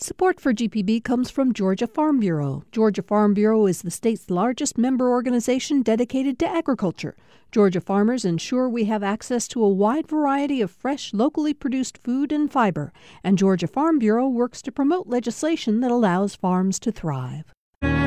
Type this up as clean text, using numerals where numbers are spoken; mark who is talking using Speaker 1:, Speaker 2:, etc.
Speaker 1: Support for GPB comes from Georgia Farm Bureau. Georgia Farm Bureau is the state's largest member organization dedicated to agriculture. Georgia farmers ensure we have access to a wide variety of fresh, locally produced food and fiber, and Georgia Farm Bureau works to promote legislation that allows farms to thrive.